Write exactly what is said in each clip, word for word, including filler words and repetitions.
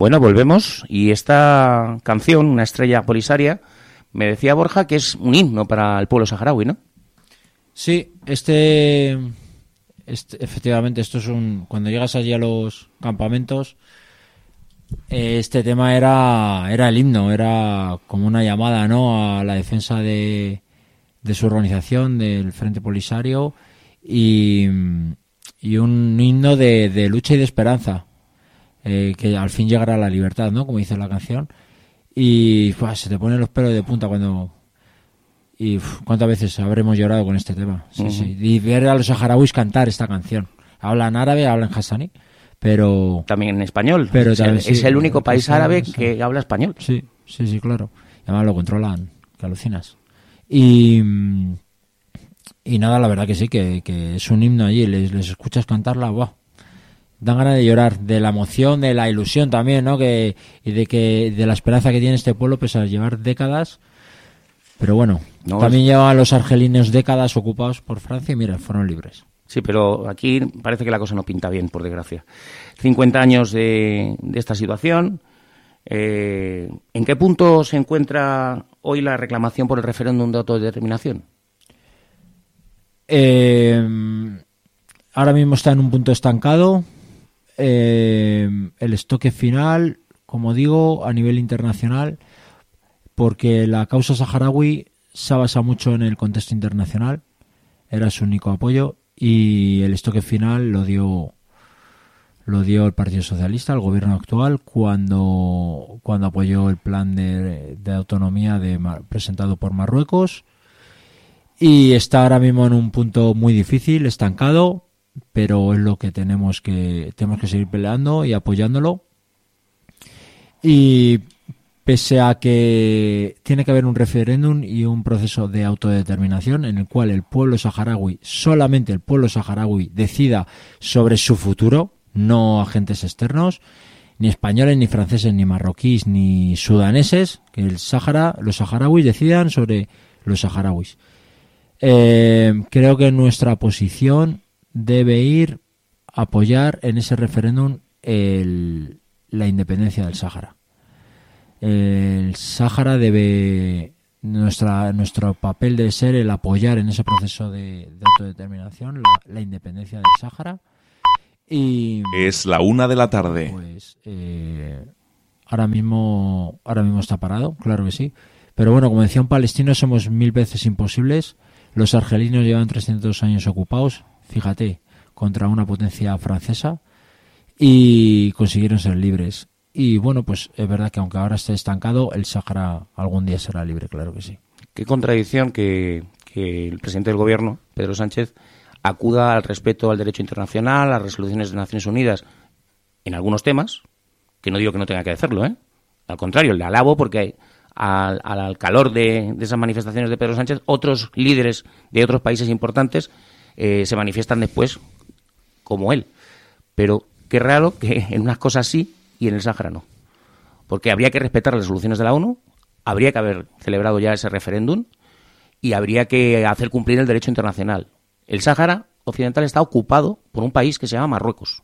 Bueno, volvemos y esta canción, Una estrella polisaria, me decía Borja que es un himno para el pueblo saharaui, ¿no? Sí, este, este efectivamente, esto es un cuando llegas allí a los campamentos, este tema era era el himno, era como una llamada, ¿no?, a la defensa de, de su organización, del Frente Polisario, y, y un himno de, de lucha y de esperanza, eh, que al fin llegará a la libertad, ¿no?, como dice la canción. Y pues, se te ponen los pelos de punta cuando... Y uf, cuántas veces habremos llorado con este tema. Sí, uh-huh. sí. Y ver a los saharauis cantar esta canción. Hablan árabe, hablan hassani, pero... También en español. Pero es, también, el, sí, es el único país sí, árabe sí. que habla español. Sí, sí, sí, claro. Y además lo controlan, que alucinas. Y... Y nada, la verdad que sí, que, que es un himno allí. Les, les escuchas cantarla, ¡buah! Dan ganas de llorar, de la emoción, de la ilusión también, ¿no? Que, y de que de la esperanza que tiene este pueblo, pese a llevar décadas. Pero bueno, no, también es... llevaban los argelinos décadas ocupados por Francia y mira, fueron libres. Sí, pero aquí parece que la cosa no pinta bien, por desgracia. cincuenta años de, de esta situación. Eh, ¿En qué punto se encuentra hoy la reclamación por el referéndum de autodeterminación? Eh, ahora mismo está en un punto estancado. Eh, el estoque final, como digo, a nivel internacional, porque la causa saharaui se ha basado mucho en el contexto internacional, era su único apoyo, y el estoque final lo dio lo dio el Partido Socialista, el gobierno actual, cuando cuando apoyó el plan de, de autonomía de, presentado por Marruecos, y está ahora mismo en un punto muy difícil, estancado, pero es lo que tenemos que tenemos que seguir peleando y apoyándolo. Y pese a que tiene que haber un referéndum y un proceso de autodeterminación en el cual el pueblo saharaui, solamente el pueblo saharaui, decida sobre su futuro, no agentes externos, ni españoles, ni franceses, ni marroquíes, ni sudaneses, que el Sahara, los saharauis decidan sobre los saharauis. Eh, creo que nuestra posición debe ir a apoyar en ese referéndum el, la independencia del Sáhara. El Sáhara debe, nuestra nuestro papel debe ser el apoyar en ese proceso de, de autodeterminación la, la independencia del Sáhara. Y es la una de la tarde. Pues eh, ahora mismo ahora mismo está parado, claro que sí. Pero bueno, como decía un palestino, somos mil veces imposibles. Los argelinos llevan trescientos años ocupados, fíjate, contra una potencia francesa, y consiguieron ser libres. Y bueno, pues es verdad que aunque ahora esté estancado, el Sáhara algún día será libre, claro que sí. Qué contradicción que, que el presidente del gobierno, Pedro Sánchez, acuda al respeto al derecho internacional, a las resoluciones de Naciones Unidas en algunos temas, que no digo que no tenga que hacerlo, ¿eh? Al contrario, le alabo porque al, al calor de, de esas manifestaciones de Pedro Sánchez, otros líderes de otros países importantes eh, se manifiestan después como él. Pero qué raro que en unas cosas sí y en el Sáhara no. Porque habría que respetar las resoluciones de la ONU, habría que haber celebrado ya ese referéndum y habría que hacer cumplir el derecho internacional. El Sáhara Occidental está ocupado por un país que se llama Marruecos.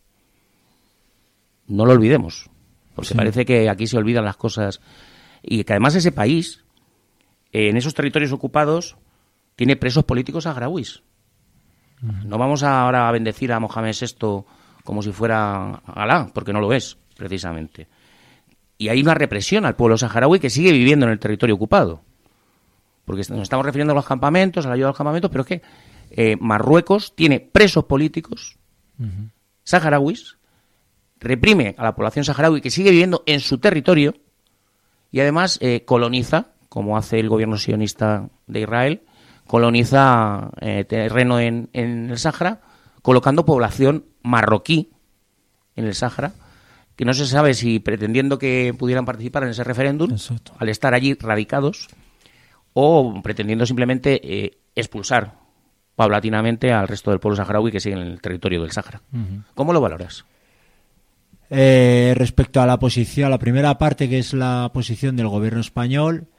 No lo olvidemos, porque sí. Parece que aquí se olvidan las cosas. Y que además ese país, eh, en esos territorios ocupados, tiene presos políticos saharauis. Uh-huh. No vamos a ahora a bendecir a Mohamed sexto como si fuera Alá, porque no lo es, precisamente. Y hay una represión al pueblo saharaui que sigue viviendo en el territorio ocupado. Porque nos estamos refiriendo a los campamentos, a la ayuda a los campamentos, pero es que eh, Marruecos tiene presos políticos uh-huh. saharauis, reprime a la población saharaui que sigue viviendo en su territorio y además eh, coloniza, como hace el gobierno sionista de Israel, coloniza eh, terreno en, en el Sáhara, colocando población marroquí en el Sáhara, que no se sabe si pretendiendo que pudieran participar en ese referéndum, Exacto. al estar allí radicados, o pretendiendo simplemente eh, expulsar paulatinamente al resto del pueblo saharaui que sigue en el territorio del Sáhara. Uh-huh. ¿Cómo lo valoras? Eh, respecto a la posición, a la primera parte, que es la posición del gobierno español,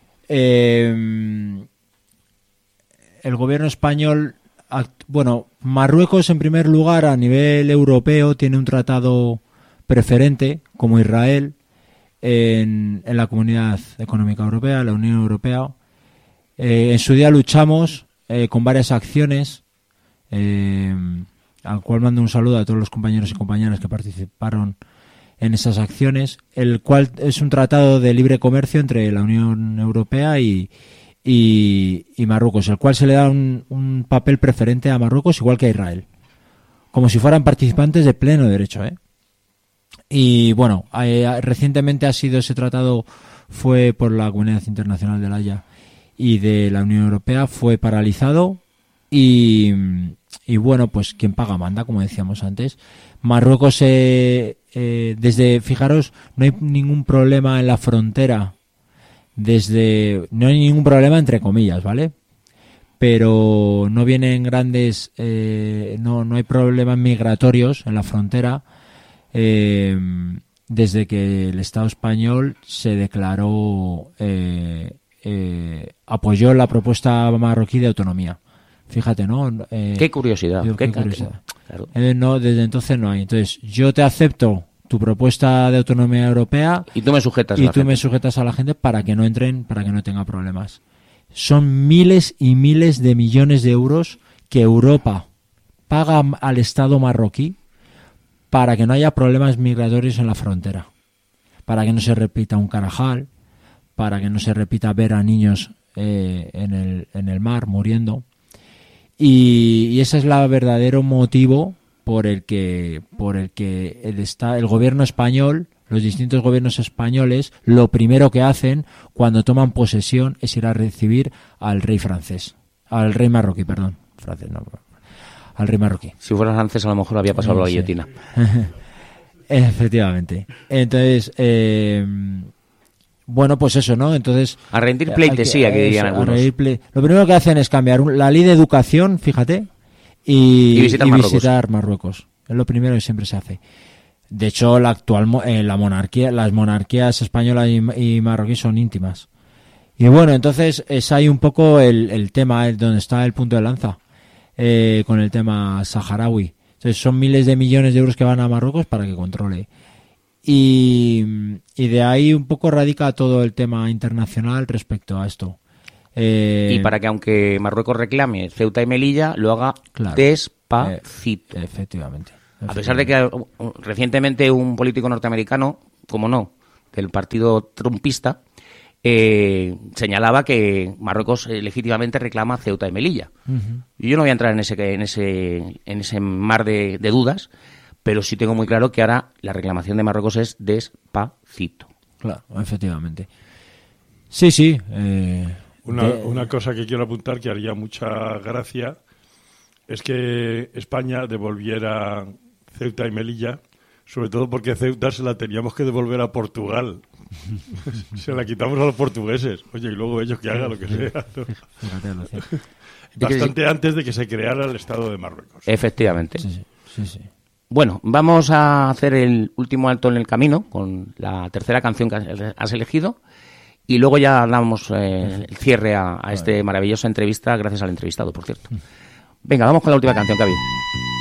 eh, el gobierno español, act- bueno, Marruecos en primer lugar a nivel europeo tiene un tratado preferente, como Israel, en, en la Comunidad Económica Europea, la Unión Europea. Eh, en su día luchamos eh, con varias acciones, eh, al cual mando un saludo a todos los compañeros y compañeras que participaron en esas acciones, el cual es un tratado de libre comercio entre la Unión Europea y, y, y Marruecos, el cual se le da un, un papel preferente a Marruecos igual que a Israel, como si fueran participantes de pleno derecho, ¿eh? Y bueno, eh, recientemente ha sido ese tratado, fue por la Comunidad Internacional de la Haya y de la Unión Europea, fue paralizado y, y bueno, pues quien paga manda, como decíamos antes. Marruecos, eh, eh, desde, fijaros, no hay ningún problema en la frontera, desde, no hay ningún problema entre comillas, ¿vale? Pero no vienen grandes, eh, no, no hay problemas migratorios en la frontera, eh, desde que el Estado español se declaró, eh, eh, apoyó la propuesta marroquí de autonomía. Fíjate, ¿no? Eh, qué curiosidad. Qué, qué curiosidad. Claro. Eh, no, desde entonces no hay. Entonces, yo te acepto tu propuesta de autonomía europea y tú me sujetas y a la tú gente. me sujetas a la gente para que no entren, para que no tenga problemas. Son miles y miles de millones de euros que Europa paga al Estado marroquí para que no haya problemas migratorios en la frontera, para que no se repita un Carajal, para que no se repita ver a niños eh, en el, en el mar muriendo. Y, y ese es el verdadero motivo por el que por el que el, está, el gobierno español, los distintos gobiernos españoles, lo primero que hacen cuando toman posesión es ir a recibir al rey francés, al rey marroquí, perdón, francés no, al rey marroquí. Si fuera francés a lo mejor había pasado Eh, la sí. guillotina. Efectivamente. Entonces, eh, bueno, pues eso, ¿no? Entonces A rendir hay pleitesía, que, eso, dirían a algunos. rendir ple- Lo primero que hacen es cambiar un- la ley de educación, fíjate, y, Y visitar Marruecos. visitar Marruecos. Es lo primero que siempre se hace. De hecho, la actual mo- eh, la monarquía, las monarquías española y, y marroquí son íntimas. Y bueno, entonces es ahí un poco el, el tema, el, donde está el punto de lanza, eh, con el tema saharaui. Entonces son miles de millones de euros que van a Marruecos para que controle. Y, y de ahí un poco radica todo el tema internacional respecto a esto. Eh, Y para que aunque Marruecos reclame Ceuta y Melilla, lo haga Claro. despacito. eh, efectivamente. A pesar de que uh, uh, recientemente un político norteamericano, como no, del partido trumpista, eh, señalaba que Marruecos eh, legítimamente reclama Ceuta y Melilla. Uh-huh. Y yo no voy a entrar en ese en ese en ese mar de, de dudas, pero sí tengo muy claro que ahora la reclamación de Marruecos es despacito. Claro, efectivamente. Sí, sí. Eh, Una, de- una cosa que quiero apuntar que haría mucha gracia es que España devolviera Ceuta y Melilla, sobre todo porque Ceuta se la teníamos que devolver a Portugal. Se la quitamos a los portugueses. Oye, y luego ellos que hagan lo que sea, ¿no? Fíjate, lo cierto. Bastante antes de que se creara el Estado de Marruecos. Efectivamente. Sí, sí, sí, sí. Bueno, vamos a hacer el último alto en el camino con la tercera canción que has- has elegido y luego ya damos eh, el cierre a, a esta maravillosa entrevista, gracias al entrevistado, por cierto. Venga, vamos con la última canción, Cavi.